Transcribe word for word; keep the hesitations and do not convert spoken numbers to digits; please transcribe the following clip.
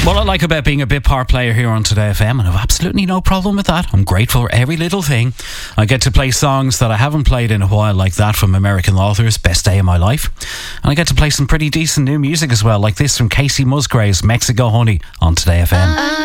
What I like about being a bit part player here on Today F M, and I've absolutely no problem with that. I'm grateful for every little thing. I get to play songs that I haven't played in a while, like that from American Authors, Best Day of My Life. And I get to play some pretty decent new music as well, like this from Casey Musgraves, Mexico Honey, on Today F M.